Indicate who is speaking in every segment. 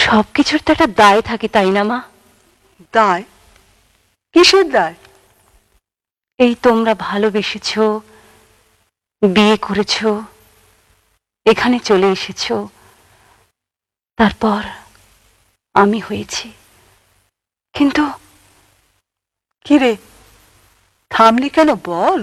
Speaker 1: সবকিছুর তো একটা দায় থাকে, তাই না মা?
Speaker 2: দায়? কিসের দায়?
Speaker 1: এই তোমরা ভালোবেসেছ, বিয়ে করেছ, এখানে চলে এসেছ, তারপর আমি হয়েছি। কিন্তু
Speaker 2: কিরে, থামলি কেন বল?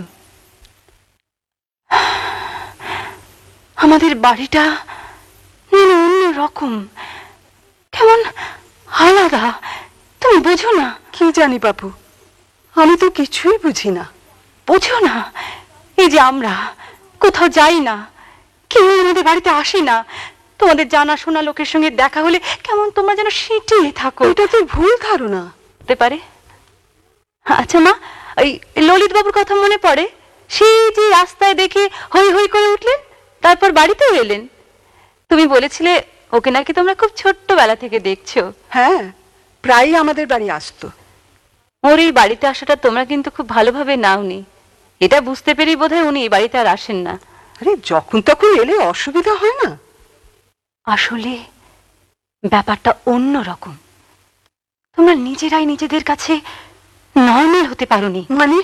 Speaker 1: আমাদের বাড়িটা অন্য রকম, কেমন আলাদা। তুমি বোঝো না?
Speaker 2: কি জানি বাপু, আমি তো কিছুই বুঝি না।
Speaker 1: বোঝো না? এই যে আমরা কোথাও যাই না, কেউ আমাদের বাড়িতে আসে না, তোমাদের জানাশোনা লোকের সঙ্গে দেখা হলে কেমন তোমরা যেন সিটিয়ে থাকো।
Speaker 2: এটা তো ভুল ধারণা।
Speaker 1: হতে পারে। আচ্ছা মা, ওই ললিত বাবুর কথা মনে পড়ে? সেই যে রাস্তায় দেখে হই হই করে উঠলেন, তারপর বাড়িতেও এলেন। তুমি বলেছিলে ওকে নাকি তোমরা খুব ছোট্টবেলা থেকে দেখছো।
Speaker 2: হ্যাঁ, প্রায়ই আমাদের বাড়ি আসতো।
Speaker 1: ওর এই বাড়িতে আসাটা তোমরা কিন্তু খুব ভালোভাবে নাওনি। এটা বুঝতে পেরেই বোধহয় উনি এই বাড়িতে আর আসেন না।
Speaker 2: আরে যখন তখন এলে অসুবিধা হয় না?
Speaker 1: আসলে ব্যাপারটা অন্য রকম। তোমরা নিজেরাই নিজেদের কাছে নর্মাল হতে পারোনি।
Speaker 2: মানে?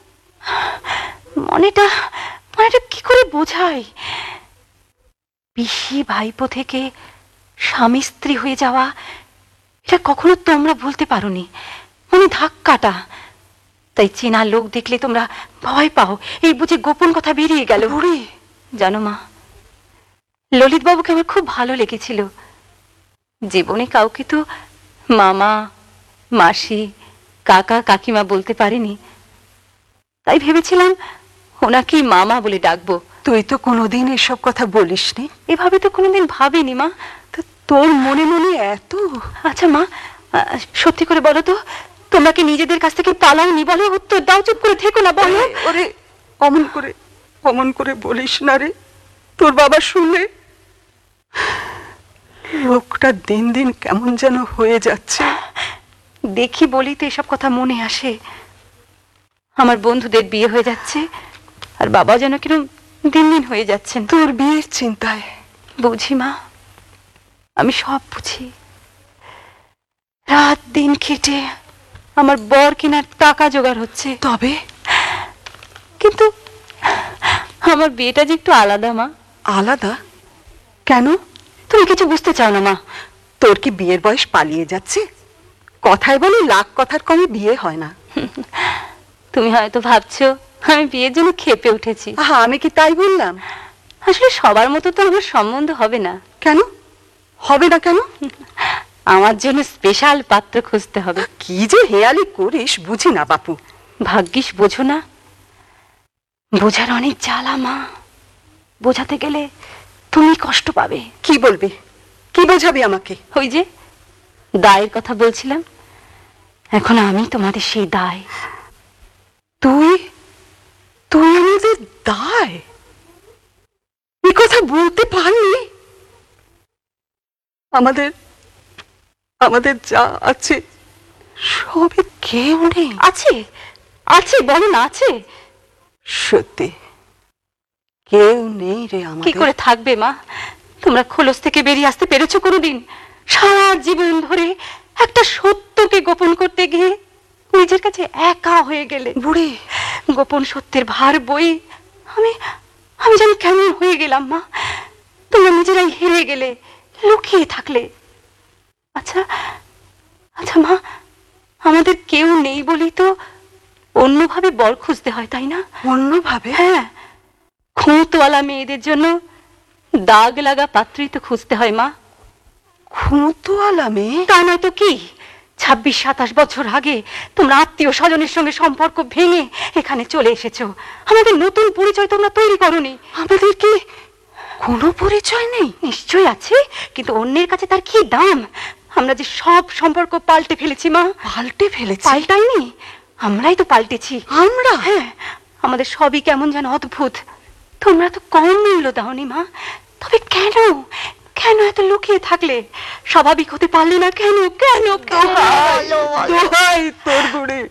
Speaker 1: মনেটা কি করে বোঝাই? পিসি ভাইপো থেকে স্বামী স্ত্রী হয়ে যাওয়া, এটা কখনো তোমরা বলতে পারোনি। মানে ধাক্কাটা, তাই চেনা লোক দেখলে তোমরা ভয় পাও, এই বুঝে গোপন কথা বেরিয়ে গেল।
Speaker 2: বুড়ি,
Speaker 1: জানো মা, ললিত বাবুকে আমার খুব ভালো লেগেছিল। জীবনে কাউকে তো মামা, মাসি, কাকা, কাকিমা বলতে পারিনি, তাই ভেবেছিলাম ওনাকেই মামা বলে ডাকবো।
Speaker 2: তুই তো কোনোদিন এসব কথা বলিসনি।
Speaker 1: এভাবে তো কোনোদিন ভাবিনি মা।
Speaker 2: তোর মনে মনে এত।
Speaker 1: আচ্ছা মা, সত্যি করে বলো তো, তোমরা কি নিজেদের কাছ থেকে পালাওনি? বলো, উত্তর দাও, চুপ করে থেকো না, বলো।
Speaker 2: ওরে, অমন করে বলিস না রে, তোর বাবা শুনলে। লোকটা দিন দিন কেমন যেন হয়ে যাচ্ছে।
Speaker 1: দেখি বলি তো এসব কথা মনে আসে। আমার বন্ধুদের বিয়ে হয়ে যাচ্ছে, আর বাবা যেন কিরম দিন দিন হয়ে যাচ্ছেন।
Speaker 2: তোর বিয়ের চিন্তায়।
Speaker 1: বুঝি মা, আমি সব বুঝি। রাত দিন খেটে আমার বর কেনার টাকা জোগাড় হচ্ছে,
Speaker 2: তবে
Speaker 1: কিন্তু আমার বিয়েটা যে একটু আলাদা মা।
Speaker 2: আলাদা? কেন?
Speaker 1: তুমি কিছু বুঝতে চাও না মা।
Speaker 2: তোর কি বিয়ের বয়স পালিয়ে যাচ্ছে? কথায় বলে লাখ কথার কমে বিয়ে হয় না।
Speaker 1: তুমি হয়তো ভাবছো আমি বিয়ের জন্য ক্ষেপে উঠেছি।
Speaker 2: আমি কি তাই বললাম?
Speaker 1: আসলে সবার মতো তো আমার সম্বন্ধ হবে না।
Speaker 2: কেন হবে না? কেন?
Speaker 1: আমার জন্য স্পেশাল পাত্র খুঁজতে হবে।
Speaker 2: কি যে হেয়ালি করিস বুঝি না বাপু।
Speaker 1: ভাগ্যিস বোঝো না। বোঝার অনেক জ্বালা মা। বোঝাতে গেলে তুমি কষ্ট পাবে।
Speaker 2: কি বলবি? কি বোঝাবি আমাকে?
Speaker 1: ওই যে দায়ের কথা বলছিলাম, এখন আমি তোমাদের সেই দায়।
Speaker 2: তুই তুই আমাদের দায়? এই কথা বলতে পারলি? আমাদের আমাদের যা আছে সবে কেউ নেই।
Speaker 1: আছে, আছে, বলো না আছে।
Speaker 2: সত্যি কেউ নেই রে
Speaker 1: কি
Speaker 2: আমাদের।
Speaker 1: করে থাকবে মা? তোমরা খোলস থেকে বেরিয়ে আসতে পেরেছো কোনোদিন? সারা জীবন ধরে একটা সত্যকে গোপন করতে গিয়ে নিজের কাছে একা হয়ে গেলে।
Speaker 2: বুড়ি,
Speaker 1: গোপন সত্যের ভার বই আমি আমি জানি কেমন হয়ে গেলাম মা। তোমরা নিজেরাই হেরে গেলে, লুকিয়ে থাকলে। আচ্ছা আচ্ছা মা, আমাদের কেউ নেই বলেই তো অন্যভাবে বর খুঁজতে হয়, তাই না?
Speaker 2: অন্যভাবে?
Speaker 1: হ্যাঁ, খুঁতওয়ালা মেয়েদের জন্য দাগ লাগা পাত্রই তো খুঁজতে হয় মা।
Speaker 2: খুঁতওয়ালা মেয়ে?
Speaker 1: তা নয় তো কি? 26-27 বছর আগে তোমরা আত্মীয় স্বজনের সঙ্গে সম্পর্ক ভেঙে এখানে চলে এসেছো। আমাদের নতুন পরিচয় তোমরা তৈরি করোনি।
Speaker 2: আমাদের কি কোনো পরিচয় নেই?
Speaker 1: নিশ্চয়ই আছে, কিন্তু অন্যের কাছে তার কি দাম? আমরা যে সব সম্পর্ক পাল্টে ফেলেছি মা।
Speaker 2: পাল্টে ফেলেছি?
Speaker 1: পাল্টাইনি, আমরাই তো পাল্টেছি।
Speaker 2: আমরা?
Speaker 1: হ্যাঁ, আমাদের সবই কেমন যেন অদ্ভুত। তোমরা তো কম মূল্য দাওনি মা। তবে কেন, কেন এত লুকিয়ে থাকলে? স্বাভাবিক হতে পারলে না কেন? কেন?
Speaker 2: দোহাই তোর বুড়ি,